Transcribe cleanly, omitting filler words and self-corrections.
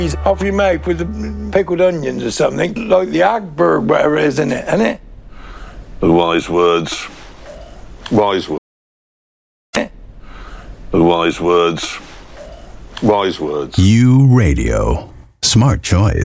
off your mouth with the pickled onions or something, like the Agberg, whatever it is, isn't it? The wise words. Wise words. The wise words. Wise words. U Radio. Smart choice.